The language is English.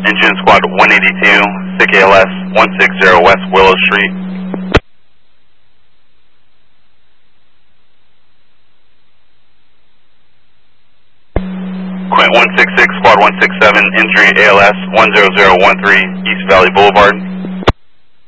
Engine Squad 182, SICK ALS 160 West Willow Street. Quint 166, Squad 167, injury ALS 10013, East Valley Boulevard.